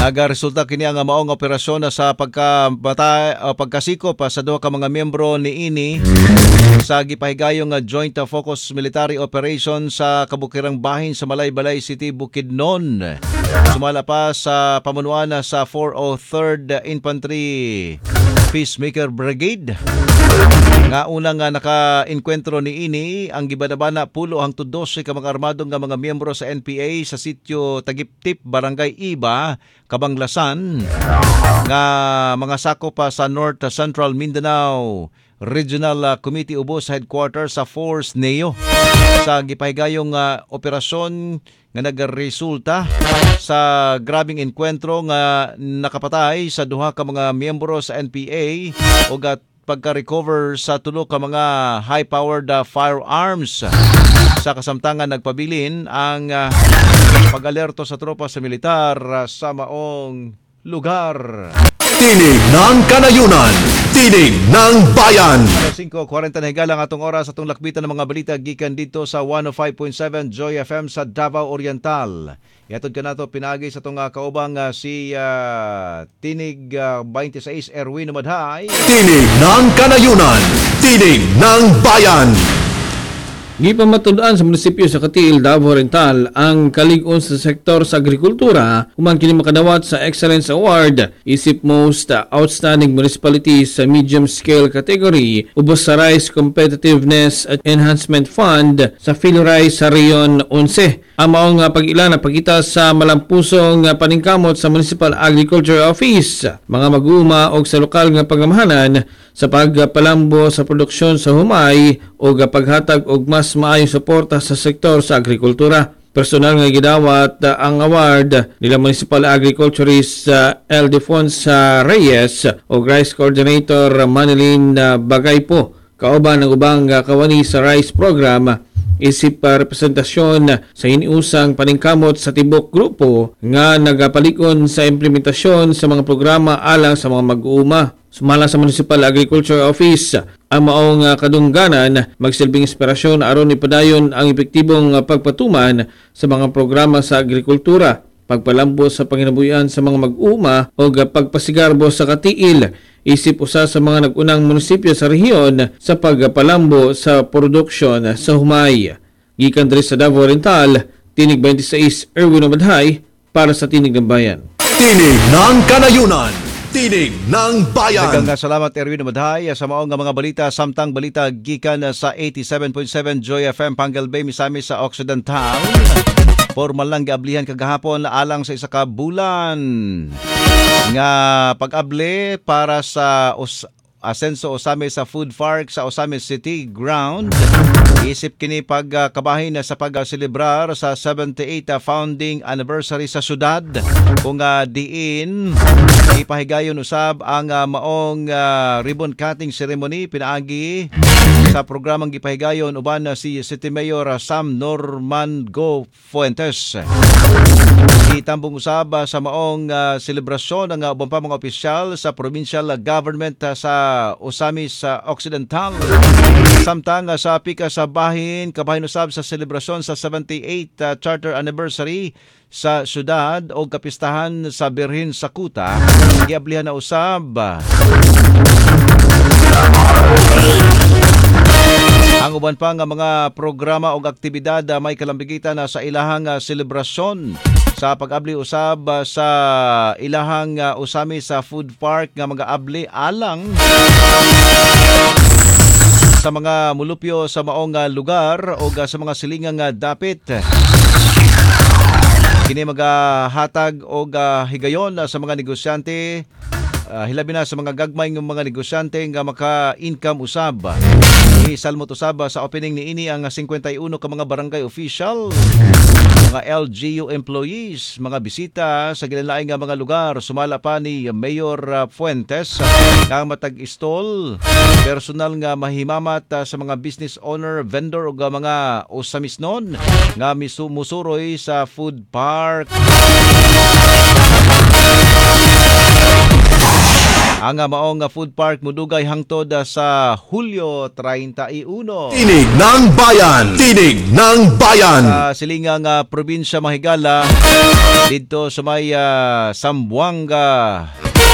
Nagaresulta kini ang maong operasyon sa pagkasikop sa duha ka mga miyembro ni ini sa gipahigayong Joint Focus Military Operation sa kabukirang bahin sa Malaybalay City, Bukidnon. Sumala pa sa pamunuan sa 403rd Infantry Peacemaker Brigade. Nga unang naka-enkwentro ni ini ang gibadabana 10 hangtod 12 ka mga armadong nga mga miyembro sa NPA sa sitio Tagiptip, Barangay Iba, Kabanglasan, nga mga sakop pa sa North Central Mindanao Regional Committee Ubos Headquarters sa Force NEO sa gipahigayong operasyon nga nagresulta sa grabing enkwentro nga nakapatay sa duha ka mga miyembro sa NPA o pagka-recover sa tulo ka mga high-powered firearms. Sa kasamtangan nagpabilin ang pag-alerto sa tropa sa militar sa maong lugar. Tinig ng Kanayunan, Tinig ng Bayan. 5:40 na higalang atong oras atong lakbitan ng mga balita gikan dito sa 105.7 Joy FM sa Davao Oriental. Iatod ka nato pinagi sa itong kaubang si Tinig 26 Erwin Madhay. Tinig ng Kanayunan, Tinig ng Bayan. Gipamatudaan sa munisipyo sa Katiil, Davao Oriental ang kalig-on sa sektor sa agrikultura human kini makadawat sa Excellence Award isip Most Outstanding Municipalities sa Medium Scale category ubos sa Rice Competitiveness at Enhancement Fund sa PhilRice sa Rion 11. Ang maong pag-ila na pagkita sa malampusong paningkamot sa Municipal Agriculture Office, mga mag-uuma o sa lokal nga pagamahanan sa pagpalambo sa produksyon sa humay o paghatag og mas maayong suporta sa sektor sa agrikultura. Personal nga gidawat ang award nila Municipal Agriculturist Eldefonse Reyes o Rice Coordinator Manilyn Bagaypo. Kauban ng ubang kawani sa Rice Program isip representasyon sa iniusang paningkamot sa tibok grupo nga nagapalikon sa implementasyon sa mga programa alang sa mga mag-uuma. Sumala sa Municipal Agriculture Office ang maong kadungganan magsilbing inspirasyon aron ipadayon ang epektibong pagpatuman sa mga programa sa agrikultura, pagpalambo sa panginabuhian sa mga mag-uuma o pagpasigarbo sa Katiil isip usa sa mga nag-unang munisipyo sa rehiyon sa pagpalambo sa produksyon sa humay. Gikan diri sa Davao Oriental, Tinig 26 Erwin Madhay para sa Tinig ng Bayan. Tinig ng Kanayunan, Tinig ng Bayan. Daghang salamat Erwin Madhay sa maong mga balita, samtang balita gikan sa 87.7 Joy FM Pangal Bay, Misamis sa Occidental. Formal lang giablihan kagahapon alang sa isa ka bulan nga pag-abli para sa Asenso Osame sa Food Park sa Osame City Ground. Isip kini pagkabahin sa pag-celebrar sa 78th founding anniversary sa syudad kung diin ipahigayon usab ang maong ribbon cutting ceremony pinaagi sa programang gipahigayon uban si City Mayor Sam Norman Go Fuentes. Itambong usab sa maong selebrasyon ng ubang pa mga opisyal sa provincial government sa Osamis Occidental. Samtang sa pika sa bahin, kabahin usab sa selebrasyon sa 78th Charter Anniversary sa syudad o kapistahan sa Birhen sa Kuta, giablihan na usab ang uban pa nga mga programa o aktibidad may kalambigitan sa ilahang selebrasyon sa pag-abli usab sa ilahang usami sa food park nga mga abli alang sa mga mulupyo sa maong lugar o sa mga silingang dapit. Kini magahatag og higayon sa mga negosyante, hilabi na sa mga gagmay ng mga negosyante nga maka-income usab. Isalmot usab sa opening ni ini ang 51 ka mga barangay official, mga LGU employees, mga bisita sa gilain nga mga lugar. Sumala pa ni Mayor Fuentes nga matag-istol, personal nga mahimamat sa mga business owner, vendor o mga usamisnon nga musuroy sa food park. Ang maong food park mudugay hangtod sa Hulyo 31. Tinig ng Bayan! Tinig ng Bayan! Sa silingang probinsya Mahigala dito sa may Zamboanga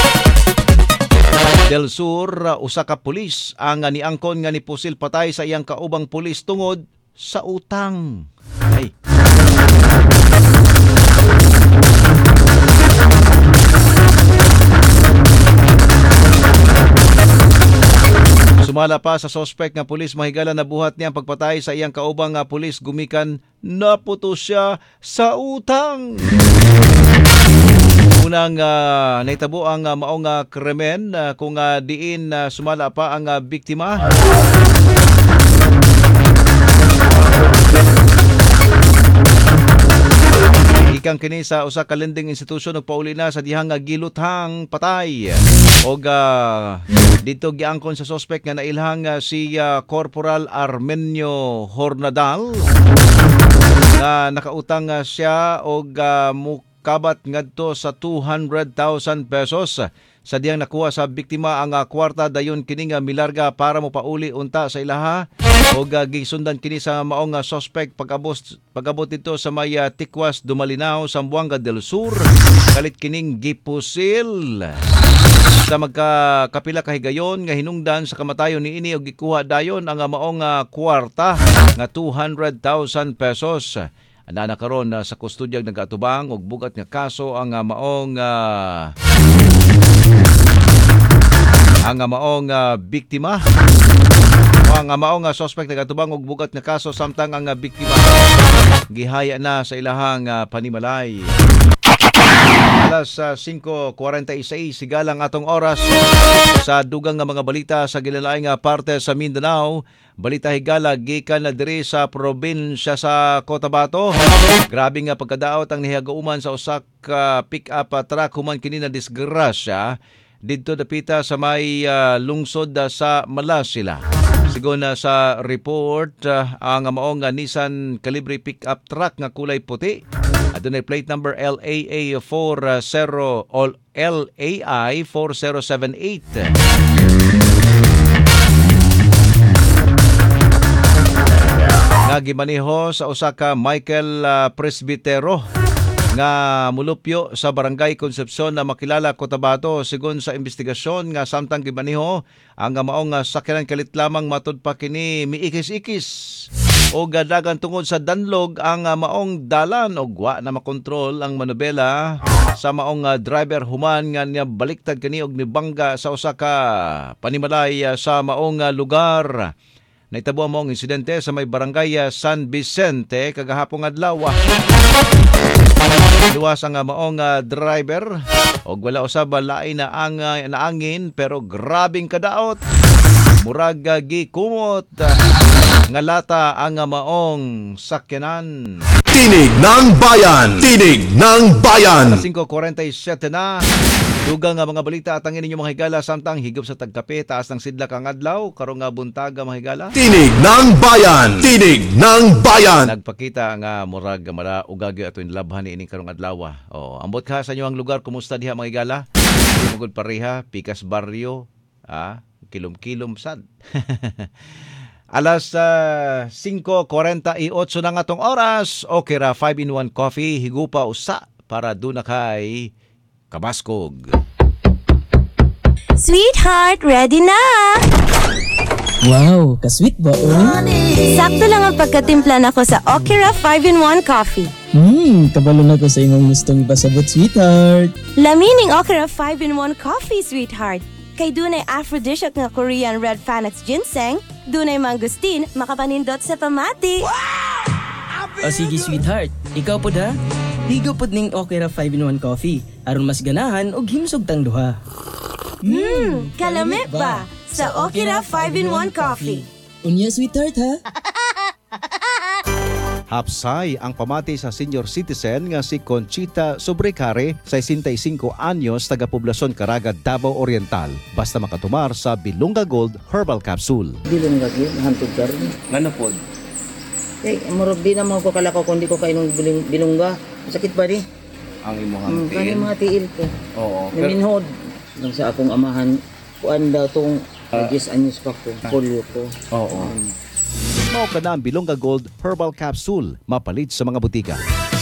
del Sur, usa ka pulis ang niangkon nga ni pusil patay sa iyang kaubang pulis tungod sa utang. Ay. Sumala pa sa suspect nga pulis Mahigala na buhat niya ang pagpatay sa iyang kaubang nga pulis gumikan naputo siya sa utang. Unang naitabo ang maong krimen kung diin sumala pa ang biktima. Ikang kini sa usa ka lending institusyon nagpauli na sa dihang giluthang patay. Og dito giangkon sa suspect nga nailhang si Corporal Armenio Hornadal na nakautang siya og mukabat ngadto sa 200,000 pesos. Sa diyang nakuha sa biktima ang kwarta dayon kining milarga para mo pauli unta sa ilaha og gisundan kini sa maong suspect pag-abot dito sa may Tikwas Dumalinaw, Zamboanga del Sur. Kalit kining gipusil. Sa magkapila kahigayon nga hinungdan sa kamatayon ni ini og gikuha dayon ang maong kwarta nga 200,000 pesos. Ana karon sa kustudyag nagatubang og bugat nga kaso ang maong biktima. Ang maong suspect nagatubang og bugat nga kaso samtang ang biktima gihaya na sa ilahang panimalay. Alas 5:46 sigalang atong oras sa dugang nga mga balita sa gilalaing parte sa Mindanao. Balita higala gikan na diri sa probinsya sa Cotabato. Grabe nga pagkadaot ang nihagauman sa usak pick-up truck human kini na disgrasya didto dapita sa may lungsod sa Malasila. Sigon sa report, ang maong Nissan Calibre pick-up truck nga kulay puti. Adunay plate number LAI 4078. Nga gimaniho sa usa ka Michael Presbitero nga mulupyo sa Barangay Concepcion na makilala Cotabato. Sigon sa investigasyon nga samtang gimaniho ang maong sakyanan kalit lamang matud pa kini miikis-ikis o gadagan tungod sa danlog ang maong dalan og wa na makontrol ang manobela sa maong driver human nga niya baliktad kani og nibangga sa usa ka panimalay sa maong lugar. Naitabo ang insidente sa may barangay San Vicente kagahapong adlaw. Luwas ang maong driver og wala usab lain na naangin pero grabing kadaot. Murag gikumot nga lata ang maong sakyanan. Tinig ng Bayan! Tinig ng Bayan! 5:47 na. Dugang nga mga balita at ang inyong mga higala samtang higop sa tagkape taas ng sidlak ang adlaw karong nga buntag mga higala. Tinig ng Bayan! Tinig ng Bayan! Nagpakita nga murag mara ugagi ato inlabhan ni ining karong adlaw. Ambot ka sa inyo ang lugar, kumusta diha mga higala? Mugod pareha, Pikas Barrio, kilom-kilom sad. Alas 5:48 na nga tong oras. Okay ra 5-in-1 coffee higupa usa para duna kay kabaskog. Sweetheart, ready na! Wow, ka-sweet ba Sakto lang ang pagkatimpla nako sa Okira 5-in-1 coffee. Kabalo na ko sa imong gustong ipasabot, sweetheart. Lamining Okira 5-in-1 coffee, sweetheart. Kay dunay aphrodisiac nga Korean red Panax ginseng, dunay mangustin, makapanindot sa pamati. O sige, sweetheart. Ikaw po da? Higo po ning Okira 5-in-1 coffee. Aron mas ganahan og himsog tang duha. Kalamit ba? Sa Okira 5-in-1 coffee. Unya, sweetheart, ha? Hapsay ang pamati sa senior citizen nga si Conchita Sobrecare, 65 anyos, taga-poblasyon Caraga, Davao Oriental. Basta makatumar sa Bilunga Gold Herbal Capsule. Bilong lagi, hantod ka rin. Ano po? Murag di naman ko kalakaw kung di ko kainong bilungga. Sakit ba di? Ang imong Kaya mga tiil ko. Oo. Naminhod. Nang sa akong amahan, kuan daw tong 10 anyos pa ko, polio ko. Oo. Mao ka na ang Bilongga Gold Herbal Capsule, mapalit sa mga butika.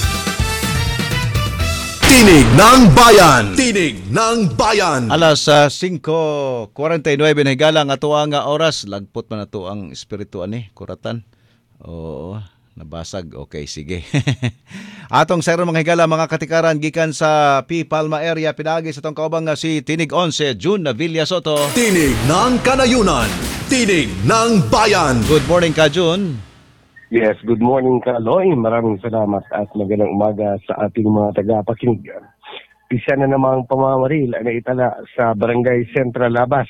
Tinig ng Bayan! Tinig ng Bayan! Alas 5:49 na higala nga tuwa nga oras, lagpot man na to ang espiritu ani, kuratan. Oo, nabasag. Okay, sige. Atong sero mga higala mga katikaran gikan sa P. Palma area pinagi sa tong kaubang nga si Tinig 11 June Villa Soto. Tinig ng Kanayunan! Tinig ng Bayan! Good morning ka June. Yes, good morning Kaloy. Maraming salamat at magandang umaga sa ating mga tagapakinig. Isa na namang pamamaril na itala sa Barangay Central Labas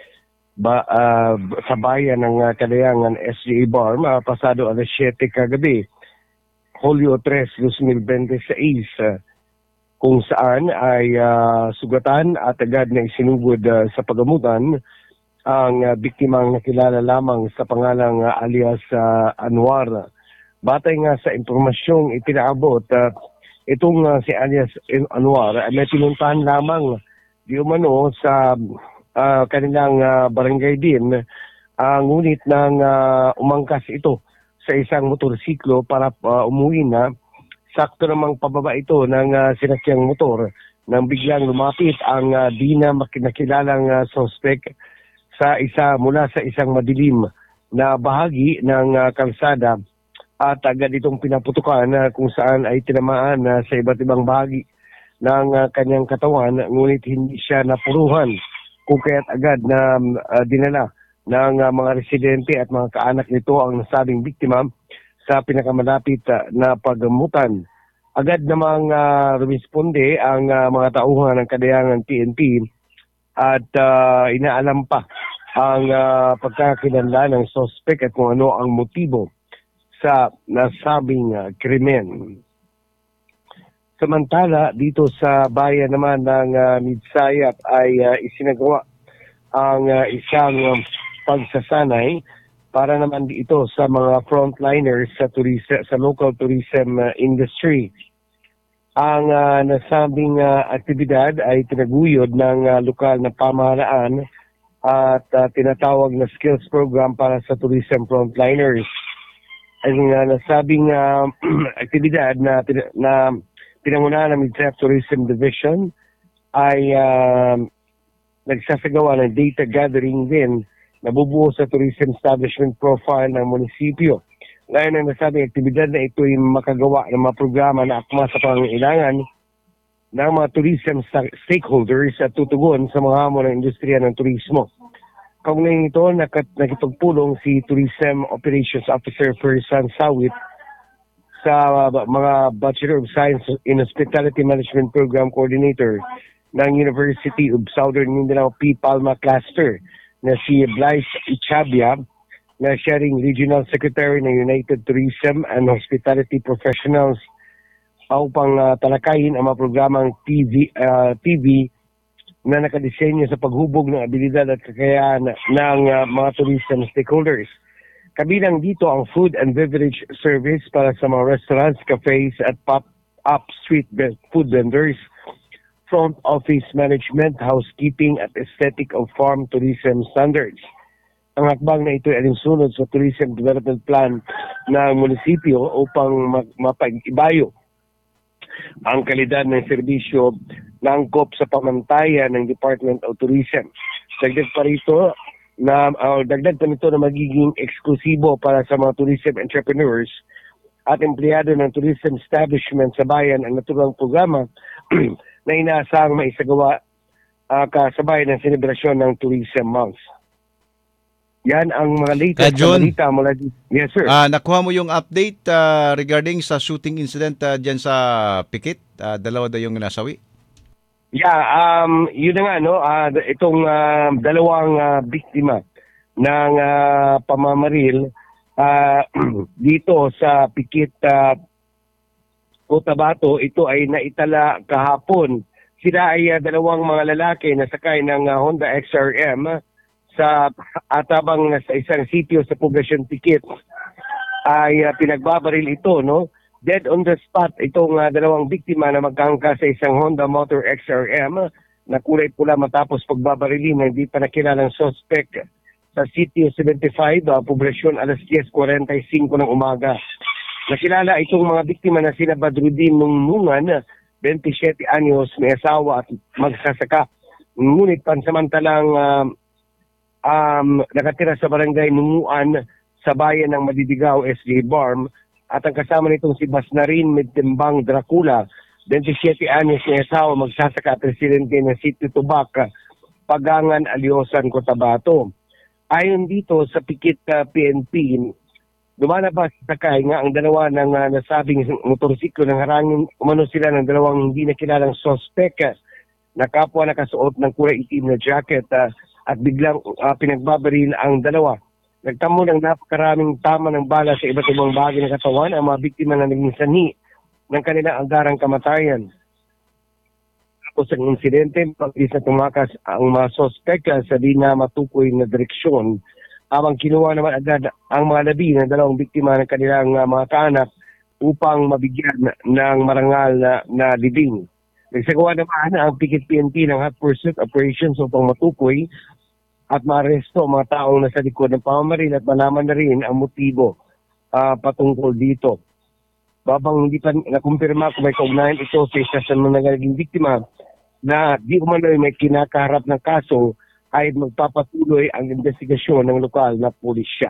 sa bayan ng Kalayangan SGA Bar pasado alas 7 kagabi, Hulyo 3, 2026, kung saan ay sugatan at agad na isinugod sa pagamutan ang biktimang nakilala lamang sa pangalang alias Anwar. Batay nga sa impormasyong ipinaabot, itong si alias Anwar may pinuntahan lamang di umano sa kanilang barangay din, ngunit nang umangkas ito sa isang motorsiklo para umuwi na, sakto namang pababa ito ng sinakyang motor nang biglang lumapit ang di na nakilalang suspect mula sa isang madilim na bahagi ng kalsada at agad itong pinaputukan kung saan ay tinamaan sa iba't ibang bahagi ng kanyang katawan, ngunit hindi siya napuruhan kung kaya't agad na dinala ng mga residente at mga kaanak nito ang nasabing biktima sa pinakamalapit na paggamutan. Agad namang rumisponde ang mga tauhan ng Kalayangan PNP at inaalam pa ang pagkakakilanlan ng suspect at kung ano ang motibo sa nasabing krimen. Samantala, dito sa bayan naman ng Midsayap ay isinagawa ang isang pagsasanay para naman dito sa mga frontliners sa local tourism industry. Ang nasabing aktibidad ay tinaguyod ng lokal na pamahalaan at tinatawag na skills program para sa tourism frontliners. Ang nasabing aktibidad na pinangunahan ng Midsayap Tourism Division ay nagsasagawa ng data gathering din na bubuo sa tourism establishment profile ng munisipyo. Ngayon ang nasabing aktibidad na ito ay makagawa ng mga programa na akma sa pangangailangan ng mga tourism stakeholders at tutugon sa mga hamon ng industriya ng turismo. Kaugnay nito, nakipagpulong si Tourism Operations Officer Fersan Sawit sa mga Bachelor of Science in Hospitality Management Program Coordinator ng University of Southern Mindanao P. Palma Cluster na si Blyce Ichabia, na siya ring Regional Secretary ng United Tourism and Hospitality Professionals upang talakayin ang mga programang TV na nakadisenyo sa paghubog ng abilidad at kakayahan ng mga tourism stakeholders. Kabilang dito ang food and beverage service para sa mga restaurants, cafes at pop-up street food vendors, front office management, housekeeping at aesthetic of farm tourism standards. Ang hakbang na ito ay alinsunod sa Tourism Development Plan ng munisipyo upang mapag-ibayo ang kalidad ng serbisyo na angkop sa pamantayan ng Department of Tourism. Dagdag pa nito na magiging eksklusibo para sa mga tourism entrepreneurs at empleyado ng tourism establishment sa bayan ang naturang programa na inaasahang maisagawa kasabay ng selebrasyon ng Tourism Month. Yan ang mga latest na balita mula dito. Yes, sir. Nakuha mo yung update regarding sa shooting incident dyan sa Pikit? Dalawa daw yung nasawi? Yeah, yun na nga, no? Itong dalawang biktima ng pamamaril dito sa Pikit, Cotabato, ito ay naitala kahapon. Sila ay dalawang mga lalaki na sakay ng Honda XRM sa atabang sa isang sitio sa Poblacion Pikit ay pinagbabaril ito, no? Dead on the spot itong dalawang biktima na magkangka sa isang Honda Motor XRM na kulay pula matapos pagbabarilin na hindi pa nakilalang suspect sa City 75, poblasyon alas 10:45 ng umaga. Nakilala itong mga biktima na sina Badruddin Nungan, 27 anyos, may asawa at magsasaka. Ngunit pansamantalang nakatira sa barangay Nunguan sa bayan ng Madidigaw, SJ Barm, at ang kasama nitong si Basnarin Medtembang Dracula, 27 anyos, may asawa, magsasaka, presidente ng City Tubac, Pagangan, Aliosan, Cotabato. Ayon dito sa pikit PNP, lumalabas sakay nga ang dalawa ng nasabing motorsiklo ng harangin umano sila ng dalawang hindi nakilalang suspect na kapwa nakasuot ng kulay itim na jacket at biglang pinagbabaril ang dalawa. Nagtamo ng napakaraming tama ng bala sa iba't ibang bahagi ng katawan ang mga biktima na naging sanhi ng kanilang agarang kamatayan. Tapos ang insidente, pag-is na tumakas ang mga suspect sa di na matukoy na direksyon. Habang kinuha naman agad ang mga labi ng dalawang biktima ng kanilang mga kaanak upang mabigyan ng marangal na libing. Nagsagawa naman ang pikit PNP ng hot pursuit operations upang matukoy at maaresto ang mga taong nasa likod ng pamamaril at malaman na rin ang motibo patungkol dito. Babang hindi pa nakumpirma kung may kaugnayan ito sa isa sa mga naging biktima na di umano'y may kinakaharap ng kaso, ay magpapatuloy ang investigasyon ng lokal na pulisya.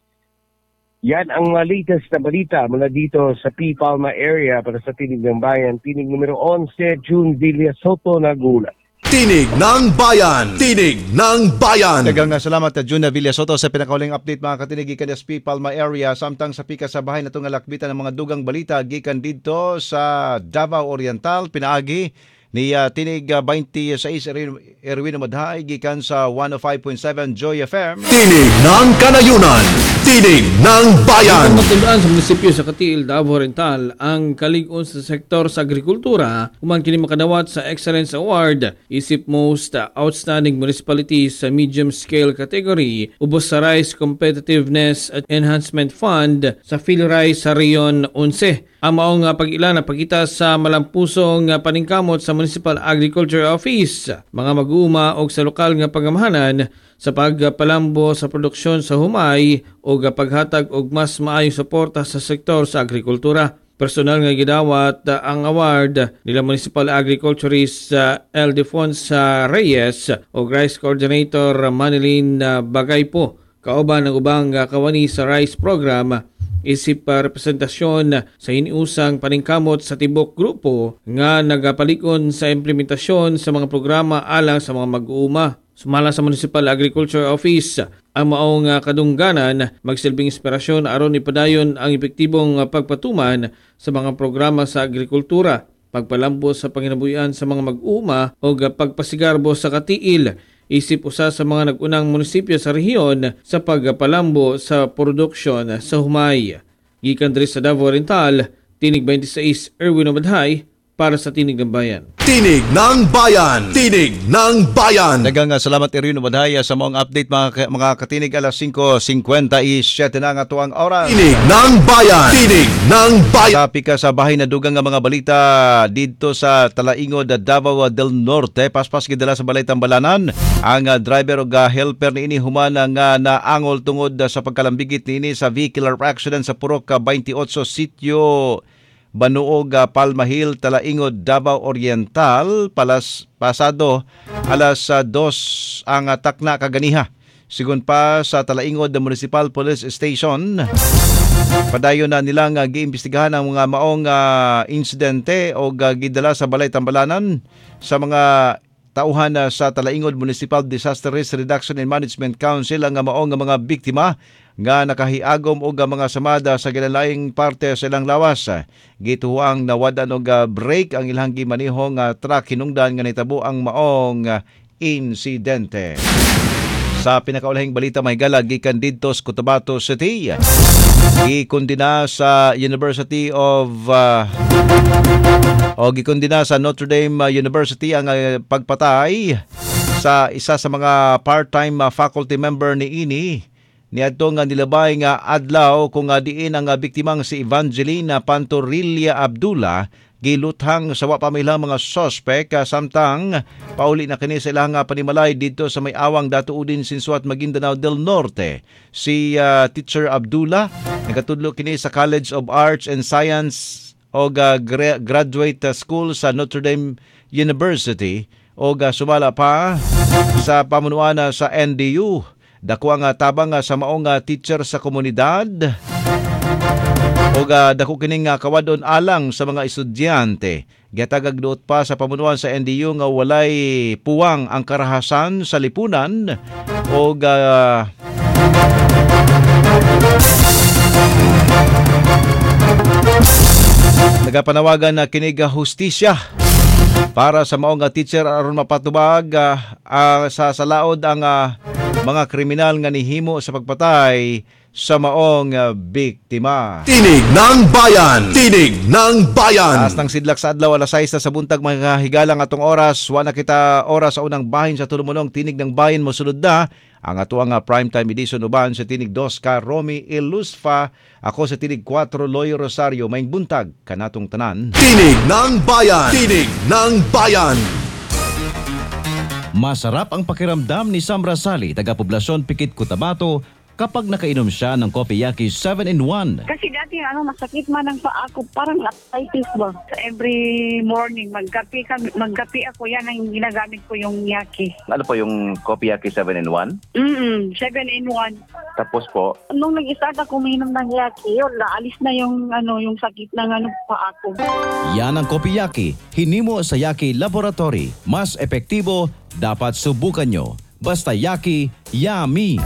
Yan ang latest na balita mula dito sa P. Palma area para sa Tinig ng Bayan. Tinig numero 11, June Villa Soto, nagulat. Tinig ng Bayan! Tinig ng Bayan! Dagang salamat Juna Villasoto sa pinakauling update mga katinig gikan SP Palma area samtang sa pika sa bahay na itong alakbitan ng mga dugang balita gikan dito sa Davao Oriental pinaagi ni Tinig 26 Erwin Madhay gikan sa 105.7 Joy FM. Tinig ng Kanayunan! Tinig ng Bayan! Matundaan sa munisipyo sa Katiil, Davao Oriental ang kalig-on sa sektor sa agrikultura human kini makadawat sa Excellence Award isip Most Outstanding Municipalities sa Medium Scale category ubos sa Rice Competitiveness at Enhancement Fund sa PhilRice sa Rion 11. Ang maong pag-ila na pagkita sa malampusong paningkamot sa Municipal Agriculture Office, mga mag-uuma o sa lokal nga pagamahanan sa pagpalambo sa produksyon sa humay o paghatag og mas maayong suporta sa sektor sa agrikultura. Personal nga gidawat ang award nila Municipal Agriculturist Eldefonse Reyes o Rice Coordinator Manilyn Bagaypo. Kauban ng ubang kawani sa Rice Program isip representasyon sa iniusang paningkamot sa tibok grupo nga nagapalikon sa implementasyon sa mga programa alang sa mga mag-uuma. Sumala sa Municipal Agriculture Office ang maong kadungganan magsilbing inspirasyon aron ipadayon ang epektibong pagpatuman sa mga programa sa agrikultura, pagpalambo sa panginabuhian sa mga mag-uuma o pagpasigarbo sa katiil isip usa sa mga nag-unang munisipyo sa rehiyon sa pagpalambo sa produksyon sa humay. Gikan diri sa Davao Oriental, Tinig 26 Erwin Madhay para sa Tinig ng Bayan. Tinig ng Bayan! Tinig ng Bayan! Dagang salamat Erwin Madhay sa mga update mga katinig alas 5:57 na nga tuang oras. Tinig ng Bayan! Tinig ng Bayan! Sa pika sa bahay na dugang nga mga balita dito sa Talaingod, Davao del Norte, paspas gidala sa balay Tambalanan ang driver o helper ni ini humana nga naangol tungod sa pagkalambigit ni ini sa vehicular accident sa Purok 28 sitio Banuog, Palma Hill, Talaingod, Davao Oriental, pasado alas 2 ang takna kaganiha. Sigun pa sa Talaingod Municipal Police Station, padayon na nilang giimbestigahan ang mga maong insidente o gidala sa Balay Tambalanan sa mga tauhan sa Talaingod Municipal Disaster Risk Reduction and Management Council ang maong mga biktima nga nakahiagom og mga samada sa ginalaing parte sa ilang lawas. Gituang nawadan og break ang ilang gimanihong truck hinungdan nga nitabo ang maong insidente. Sa pinakaulahing balita mahigala gikan didto sa Cotabato City, gikondena sa University of gikondena sa Notre Dame University ang pagpatay sa isa sa mga part-time faculty member ni ini niadto nga nilabay nga adlaw kung diin ang biktimang si Evangeline Pantorilla Abdullah giluthang sa wa pa may ilang mga suspect samtang pauli na kini sa ilang panimalay dito sa may awang Datuudin Sinsuat Maguindanao del Norte. Si Teacher Abdullah nagatudlo kini sa College of Arts and Science o graduate school sa Notre Dame University o sumala pa sa pamunuan sa NDU. Dako ang tabang sa maong teacher sa komunidad o dako kining kawadon alang sa mga estudyante. Gatagag duot pa sa pamunuan sa NDU nga walay puwang ang karahasan sa lipunan o nagapanawagan na kinig hustisya para sa maong teacher aron mapatubag sa salaod ang mga kriminal nga nihimo sa pagpatay sa maong biktima. Tinig ng Bayan! Tinig ng Bayan! Taas ng sidlak sa adlaw, alas 6 sa buntag, mga higalang atong oras. Wala kita oras sa unang bahin sa tulumulong Tinig ng Bayan. Mosunod na ang atuang primetime edition uban sa Tinig 2 ka Romy Ilusfa. Ako sa Tinig 4 Loy Rosario. Maing buntag kanatong tanan. Tinig ng Bayan! Tinig ng Bayan! Masarap ang pakiramdam ni Sam Rasali, taga-poblasyon Pikit, Cotabato, kapag nakainom siya ng Kopiyaki 7-in-1. Kasi dati masakit man ang paa ko, parang arthritis ba. So every morning magkape ako, yan ang ginagamit ko yung yaki. Ano po yung Kopiyaki 7-in-1? 7-in-1. Tapos po? Nung nag-start ako uminom ng yaki, yun, naalis na yung sakit ng paa ko. Yan ang Kopiyaki, hinimo sa Yaki Laboratory. Mas epektibo, dapat subukan nyo. Basta Yaki, yummy!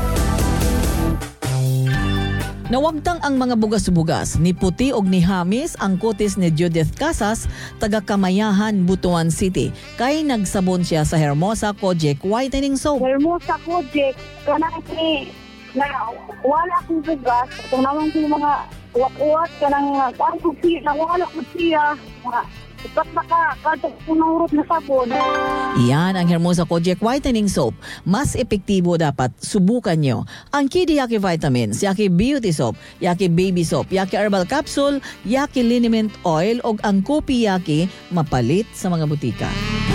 Nawagtang ang mga bugas-bugas ni Puti og ni Hamis ang kutis ni Judith Casas, taga Kamayahan, Butuan City. Kay nagsabon siya sa Hermosa Kojic Whitening Soap. Hermosa Kojic, kanang na wala akong bugas. Kung naman ko yung mga uwat-uwat, kanang parang kutsiya, na wala kutsiya. Ipat na kadto punurot na sabon. Iyan ang Hermosa Kojic Whitening Soap. Mas epektibo, dapat subukan nyo. Ang Kidi Yaki Vitamins, Yaki Beauty Soap, Yaki Baby Soap, Yaki Herbal Capsule, Yaki Liniment Oil, o ang Kopi Yaki, mapalit sa mga butika.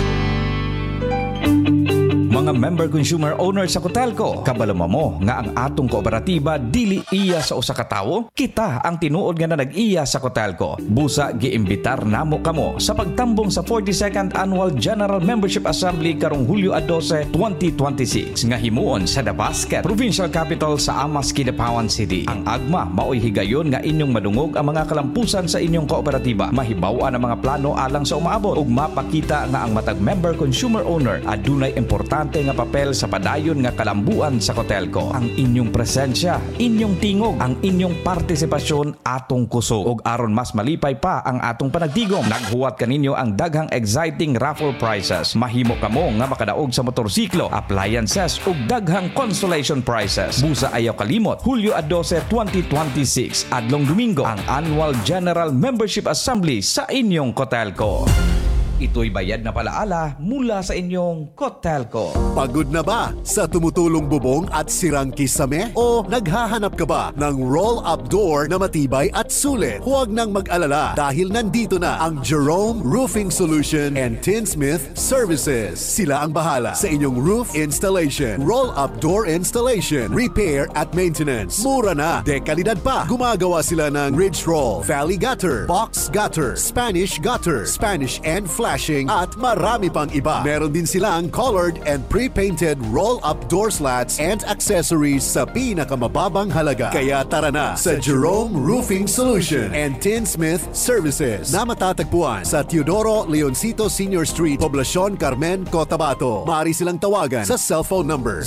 Mga member consumer owner sa Cotelco, kabalama mo nga ang atong kooperatiba dili iya sa usa ka tawo? Kita ang tinuod nga na nag-iya sa Cotelco. Busa giimbitar namo kamo sa pagtambong sa 42nd Annual General Membership Assembly karong Hulyo 12, 2026 nga himuon sa Dabasket, Provincial Capital sa Amas, Kidapawan City. Ang agma maoy higayon nga inyong madungog ang mga kalampusan sa inyong kooperatiba. Mahibaw-an ang mga plano alang sa umaabot ug mapakita nga ang matag member consumer owner adunay importante nga papel sa padayon nga kalambuan sa Cotelco. Ang inyong presensya, inyong tingog, ang inyong partisipasyon atong kusog. Ug aron mas malipay pa ang atong panagtigom, naghuwat kaninyo ang daghang exciting raffle prizes. Mahimo kamo nga makadaog sa motorsiklo, appliances ug daghang consolation prizes. Busa ayaw kalimot, Hulyo 12, 2026, adlong Domingo, ang Annual General Membership Assembly sa inyong Cotelco. Ito'y bayad na palaala mula sa inyong Cotelco. Pagod na ba sa tumutulong bubong at sirang kisame? O naghahanap ka ba ng roll-up door na matibay at sulit? Huwag nang mag-alala dahil nandito na ang Jerome Roofing Solution and Tinsmith Services. Sila ang bahala sa inyong roof installation, roll-up door installation, repair at maintenance. Mura na, dekalidad pa. Gumagawa sila ng ridge roll, valley gutter, box gutter, Spanish gutter, Spanish and flashing at marami pang iba. Meron din silang colored and pre-painted roll-up door slats and accessories sa pinakamababang halaga. Kaya tara na sa Jerome Roofing Solution and Tinsmith Services na matatagpuan sa Teodoro Leoncito Senior Street, Poblacion Carmen, Cotabato. Maaari silang tawagan sa cellphone number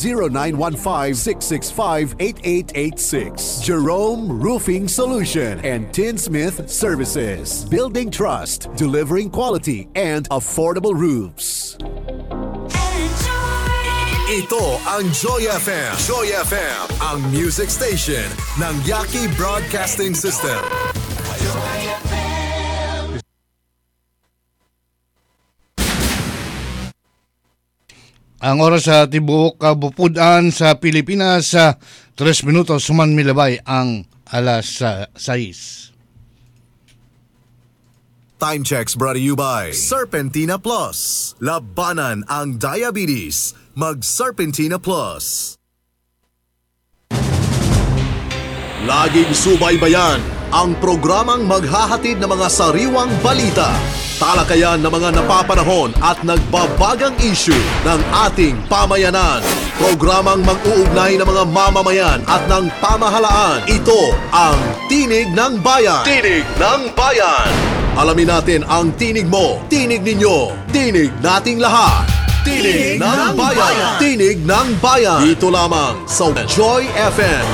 0915-665-8886. Jerome Roofing Solution and Tinsmith Services. Building trust, delivering quality and affordable roofs. Ito ang Joy FM. Joy FM, ang music station ng Yaki Broadcasting System. Ang oras sa tibuok kabupudan sa Pilipinas, 3 minutos suman milabay ang alas 6. time checks brought to you by Serpentina Plus. Labanan ang diabetes. Mag-Serpentina Plus. Laging subaybayan ang programang maghahatid ng mga sariwang balita, talakayan ng mga napapanahon at nagbabagang issue ng ating pamayanan. Programang mag-uugnay ng mga mamamayan at ng pamahalaan. Ito ang Tinig ng Bayan. Tinig ng Bayan. Alamin natin ang tinig mo, tinig ninyo, tinig nating lahat. Tinig ng Bayan. Tinig ng Bayan. Dito lamang sa Joy FM.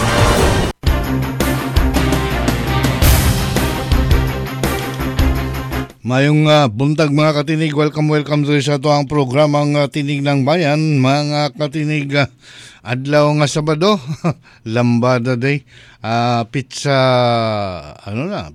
Mayong buntag mga katinig, welcome to sa ito ang programang Tinig ng Bayan. Mga katinig, adlaw nga Sabado, Lambada Day, pizza 4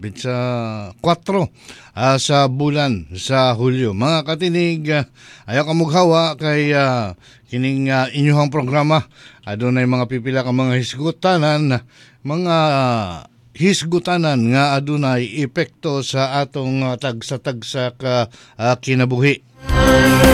sa bulan sa Hulyo. Mga katinig, ayaw ka mughawa kay kining inyuhang programa. Adunay mga pipila ka mga hisgutanan, mga hisgutanan nga adunay epekto sa atong tagsa-tagsa ka kinabuhi.